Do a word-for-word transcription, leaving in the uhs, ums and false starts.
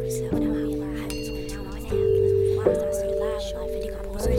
When I realized, when I was live, when I started live, like fifty couples,